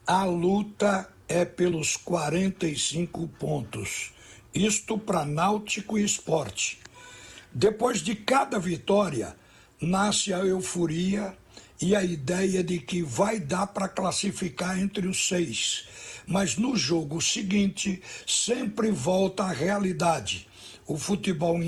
A luta é pelos 45 pontos. Isto para Náutico e Sport. Depois de cada vitória, nasce a euforia e a ideia de que vai dar para classificar entre os 6. Mas no jogo seguinte, sempre volta à realidade. O futebol